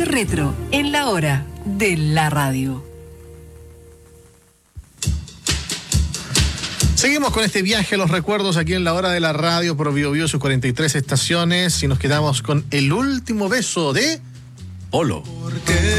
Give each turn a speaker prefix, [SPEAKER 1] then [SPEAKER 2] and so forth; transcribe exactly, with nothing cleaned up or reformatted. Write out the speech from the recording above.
[SPEAKER 1] Noche Retro, en la hora de la radio.
[SPEAKER 2] Seguimos con este viaje a los recuerdos aquí en la hora de la radio por Bio Bio, sus cuarenta y tres estaciones, y nos quedamos con el último beso de Polo.